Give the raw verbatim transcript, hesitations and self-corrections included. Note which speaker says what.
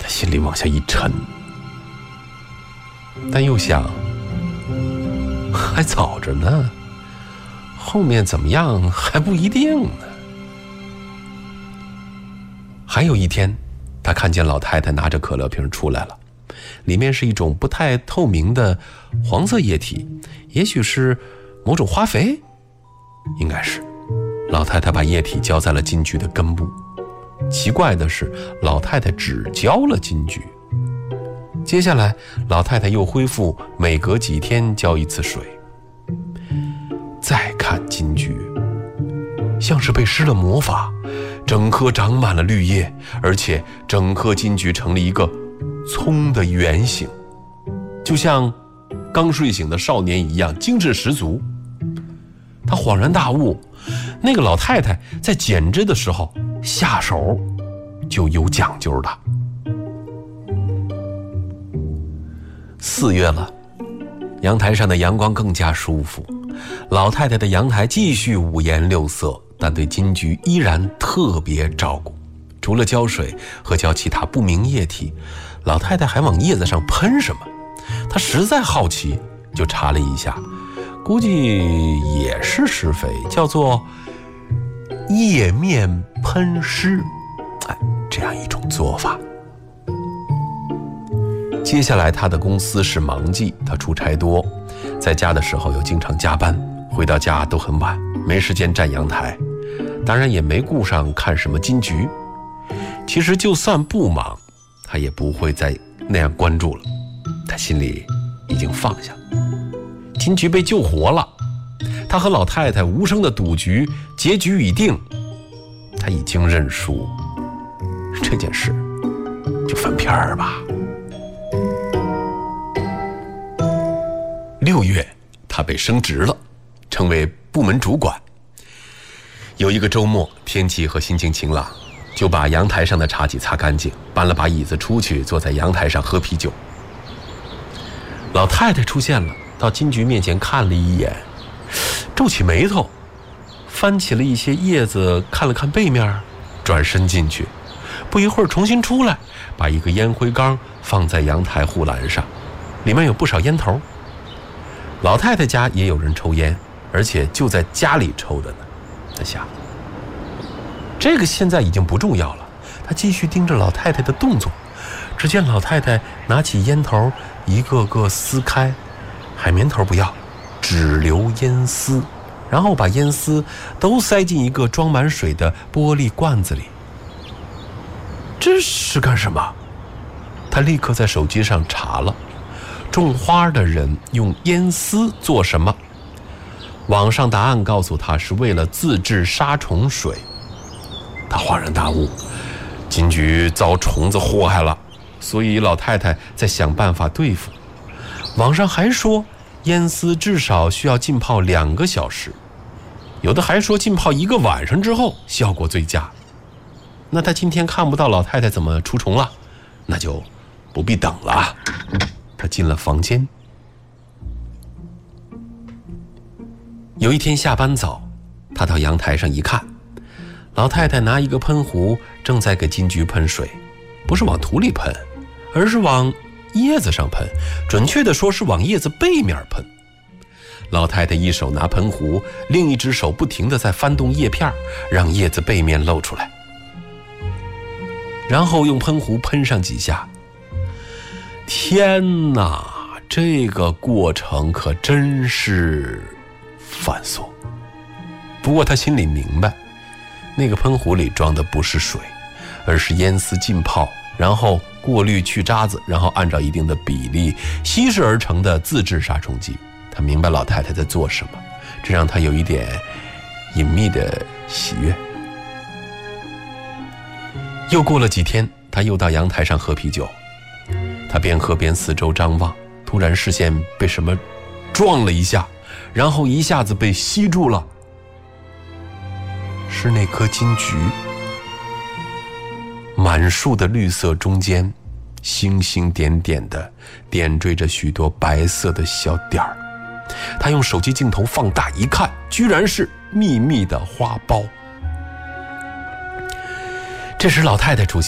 Speaker 1: 心里往下一沉，但又想还早着呢，后面怎么样还不一定呢。还有一天，他看见老太太拿着可乐瓶出来了，里面是一种不太透明的黄色液体，也许是某种化肥，应该是。老太太把液体浇在了金桔的根部，奇怪的是，老太太只浇了金桔。接下来，老太太又恢复每隔几天浇一次水。再看金桔，像是被施了魔法，整棵长满了绿叶，而且整棵金桔成了一个葱的圆形，就像刚睡醒的少年一样精致十足。他恍然大悟，那个老太太在剪枝的时候下手就有讲究的。四月了，阳台上的阳光更加舒服，老太太的阳台继续五颜六色，但对金桔依然特别照顾。除了浇水和浇其他不明液体，老太太还往叶子上喷什么。她实在好奇，就查了一下，估计也是施肥，叫做叶面喷施，哎，这样一种做法。接下来他的公司是忙季，他出差多，在家的时候又经常加班，回到家都很晚，没时间站阳台，当然也没顾上看什么金桔。其实就算不忙，他也不会再那样关注了，他心里已经放下。金桔被救活了，他和老太太无声的赌局，结局已定，他已经认输，这件事就翻篇儿吧。六月，他被升职了，成为部门主管。有一个周末，天气和心情晴朗，就把阳台上的茶几擦干净，搬了把椅子出去，坐在阳台上喝啤酒。老太太出现了，到金桔面前看了一眼，皱起眉头，翻起了一些叶子，看了看背面，转身进去，不一会儿重新出来，把一个烟灰缸放在阳台护栏上，里面有不少烟头。老太太家也有人抽烟，而且就在家里抽的呢。他想，这个现在已经不重要了。他继续盯着老太太的动作，只见老太太拿起烟头，一个个撕开，海绵头不要，只留烟丝，然后把烟丝都塞进一个装满水的玻璃罐子里。这是干什么？他立刻在手机上查了，种花的人用烟丝做什么？网上答案告诉他是为了自制杀虫水。他恍然大悟，金桔遭虫子祸害了，所以老太太在想办法对付。网上还说烟丝至少需要浸泡两个小时，有的还说浸泡一个晚上之后效果最佳。那他今天看不到老太太怎么除虫了，那就不必等了。他进了房间。有一天下班早，他到阳台上一看，老太太拿一个喷壶正在给金桔喷水，不是往土里喷，而是往叶子上喷，准确的说是往叶子背面喷。老太太一手拿喷壶，另一只手不停地在翻动叶片，让叶子背面露出来，然后用喷壶喷上几下。天哪，这个过程可真是繁琐。不过他心里明白，那个喷壶里装的不是水，而是烟丝浸泡，然后过滤去渣子，然后按照一定的比例稀释而成的自制杀虫剂。他明白老太太在做什么，这让他有一点隐秘的喜悦。又过了几天，他又到阳台上喝啤酒。他边喝边四周张望，突然视线被什么撞了一下，然后一下子被吸住了。是那颗金桔，满树的绿色中间，星星点点的点缀着许多白色的小点儿。他用手机镜头放大一看，居然是密密的花苞。这时老太太出现。